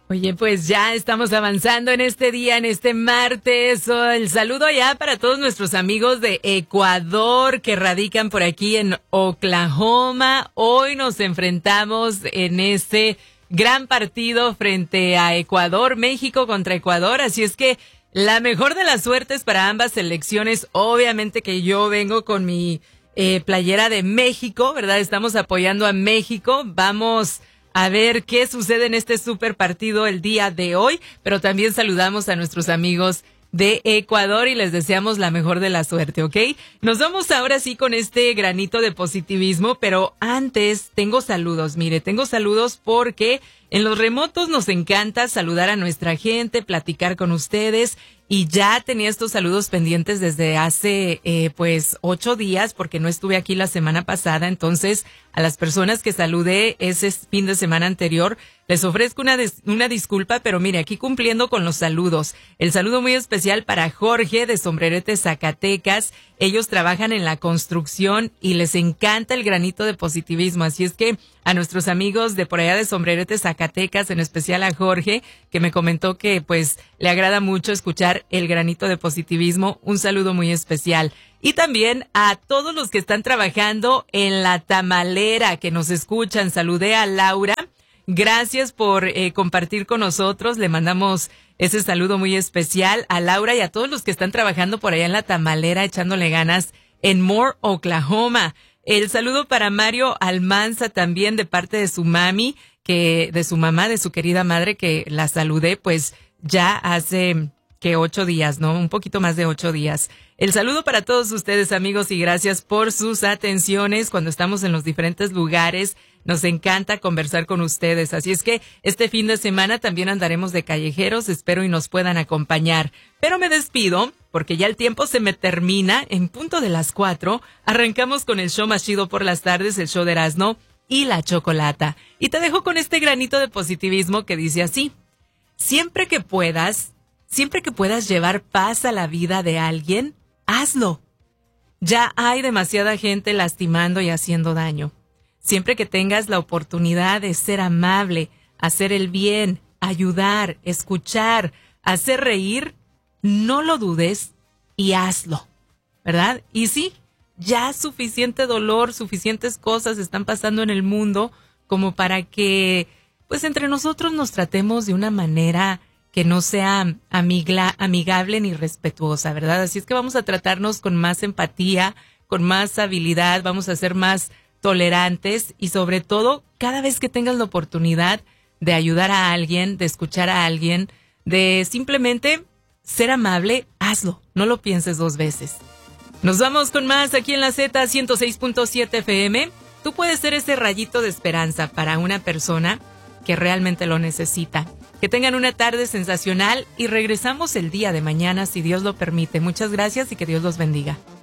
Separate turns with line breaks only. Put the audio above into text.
Oye, pues ya estamos avanzando en este día, en este martes. El saludo ya para todos nuestros amigos de Ecuador que radican por aquí en Oklahoma. Hoy nos enfrentamos en este gran partido frente a Ecuador, México contra Ecuador. Así es que la mejor de las suertes para ambas selecciones. Obviamente que yo vengo con mi playera de México, ¿verdad? Estamos apoyando a México. Vamos a ver qué sucede en este super partido el día de hoy, pero también saludamos a nuestros amigos de Ecuador y les deseamos la mejor de la suerte, ¿ok? Nos vamos ahora sí con este granito de positivismo, pero antes tengo saludos. Mire, tengo saludos porque en los remotos nos encanta saludar a nuestra gente, platicar con ustedes. Y ya tenía estos saludos pendientes desde hace 8 días porque no estuve aquí la semana pasada. Entonces, a las personas que saludé ese fin de semana anterior, les ofrezco una disculpa, pero mire, aquí cumpliendo con los saludos. El saludo muy especial para Jorge de Sombrerete, Zacatecas. Ellos trabajan en la construcción y les encanta el granito de positivismo. Así es que a nuestros amigos de por allá de Sombrerete, Zacatecas, en especial a Jorge, que me comentó que pues le agrada mucho escuchar el granito de positivismo, un saludo muy especial. Y también a todos los que están trabajando en la tamalera, que nos escuchan. Saludé a Laura. Gracias por compartir con nosotros. Le mandamos ese saludo muy especial a Laura y a todos los que están trabajando por allá en la tamalera, echándole ganas en Moore, Oklahoma. El saludo para Mario Almanza también de parte de su mami, de su mamá, de su querida madre, que la saludé pues ya hace 8 días, ¿no? Un poquito más de 8 días. El saludo para todos ustedes, amigos, y gracias por sus atenciones cuando estamos en los diferentes lugares. Nos encanta conversar con ustedes. Así es que este fin de semana también andaremos de callejeros. Espero y nos puedan acompañar. Pero me despido porque ya el tiempo se me termina. En punto de las 4 arrancamos con el show más chido por las tardes, el show de Erasmo y la Chocolata. Y te dejo con este granito de positivismo que dice así: siempre que puedas llevar paz a la vida de alguien, hazlo. Ya hay demasiada gente lastimando y haciendo daño. Siempre que tengas la oportunidad de ser amable, hacer el bien, ayudar, escuchar, hacer reír, no lo dudes y hazlo, ¿verdad? Y sí, ya suficiente dolor, suficientes cosas están pasando en el mundo como para que, pues, entre nosotros nos tratemos de una manera que no sea amigable ni respetuosa, ¿verdad? Así es que vamos a tratarnos con más empatía, con más habilidad, vamos a ser más tolerantes y sobre todo, cada vez que tengas la oportunidad de ayudar a alguien, de escuchar a alguien, de simplemente ser amable, hazlo, no lo pienses 2 veces. Nos vamos con más aquí en la Z 106.7 FM. Tú puedes ser ese rayito de esperanza para una persona que realmente lo necesita. Que tengan una tarde sensacional y regresamos el día de mañana si Dios lo permite. Muchas gracias y que Dios los bendiga.